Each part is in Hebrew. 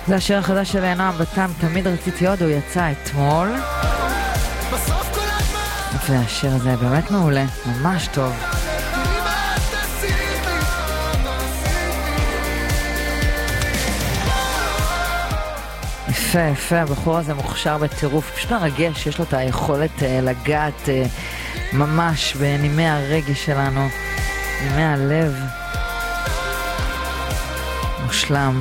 זה השיר החדש של נועם בטן, תמיד רציתי עוד, הוא יצא אתמול. והשיר הזה באמת מעולה, ממש טוב. יפה, יפה, הבחור הזה מוכשר בטירוף, פשוט מרגש, יש לו את היכולת לגעת ממש בנימי הרגש שלנו, נימי הלב. מושלם.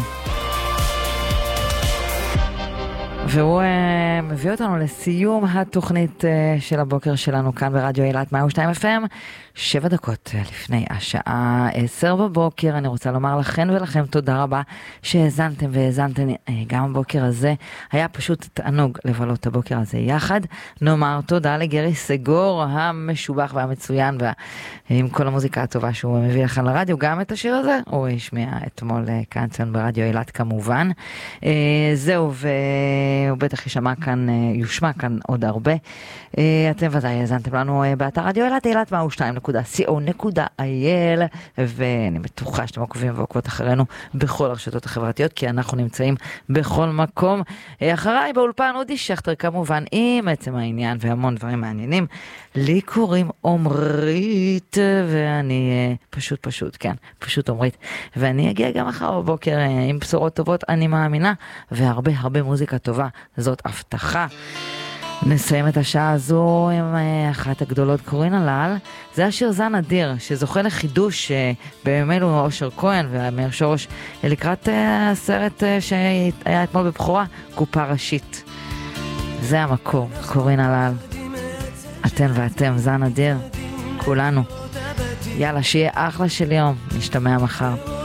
והוא מביא אותנו לסיום התוכנית של הבוקר שלנו כאן ברדיו אילת 102 FM, 7 דקות לפני השעה 10 בבוקר. אני רוצה לומר לכן ולכם תודה רבה שהזנתם והזנתם גם הבוקר הזה. היה פשוט תענוג לבלות הבוקר הזה יחד. נאמר תודה לגרי סגור המשובח והמצוין ועם כל המוזיקה הטובה שהוא מביא לכאן לרדיו. גם את השיר הזה הוא השמיע אתמול כאן צאן ברדיו אילת כמובן. זהו, הוא בטח יושמע כאן עוד הרבה. אתם ודאי הזנתם לנו באתר רדיו אילת, אילת 102.co.il, ואני בטוחה שאתם עוקבים ועוקבות אחרינו בכל הרשתות החברתיות, כי אנחנו נמצאים בכל מקום. אחריי באולפן אודי שכטר כמובן, עם עצם העניין והמון דברים מעניינים. לי קוראים עומרית, ואני פשוט עומרית, ואני אגיע גם אחר בבוקר עם בשורות טובות, אני מאמינה, והרבה הרבה מוזיקה טובה, זאת הבטחה. נסיים את השעה הזו עם אחת הגדולות, קורין הלל. זה השיר זן אדיר שזוכה לחידוש בימינו אושר כהן ומאיר שורש לקראת הסרט שהיה אתמול בבחורה, קופה ראשית. זה המקור, קורין הלל. אתן ואתם, זן אדיר, כולנו. יאללה, שיהיה אחלה של יום, נשתמע מחר.